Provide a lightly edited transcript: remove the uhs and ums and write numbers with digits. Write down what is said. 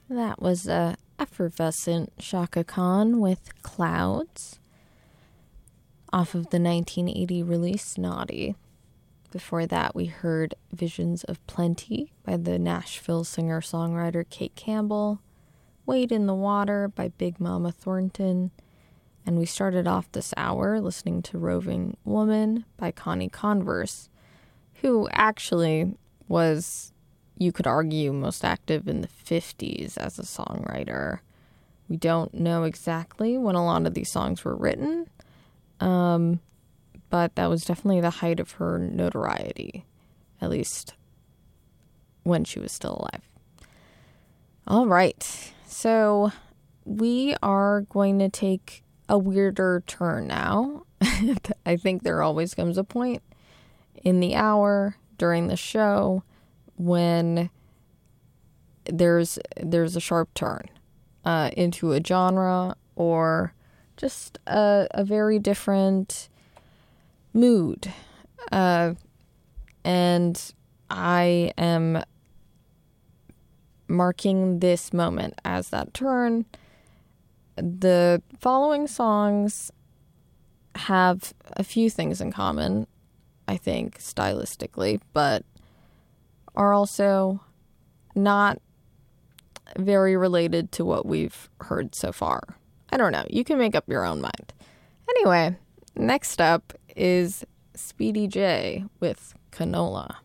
That was a effervescent Chaka Khan with Clouds off of the 1980 release Naughty. Before that, we heard Visions of Plenty by the Nashville singer-songwriter Kate Campbell, Wade in the Water by Big Mama Thornton, and we started off this hour listening to Roving Woman by Connie Converse, who actually was, you could argue, most active in the 50s as a songwriter. We don't know exactly when a lot of these songs were written, but that was definitely the height of her notoriety, at least when she was still alive. All right, so we are going to take a weirder turn now. I think there always comes a point in the hour during the show when there's a sharp turn into a genre or just a very different mood. And I am marking this moment as that turn. The following songs have a few things in common, I think, stylistically, but are also not very related to what we've heard so far. I don't know. You can make up your own mind. Anyway, next up is Speedy J with Canola.